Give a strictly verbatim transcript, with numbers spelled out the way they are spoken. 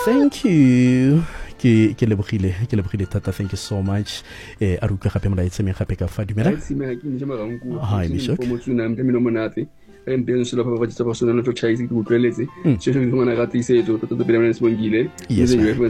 Thank you. Ke ke lebogile ke lebogile thata, thank you so much. Eh a ruka gape molaetsa me gape ka fa dumela. Hi Mishok. And then solo for what is supposed to know to chase it to credit. So you want to get this to the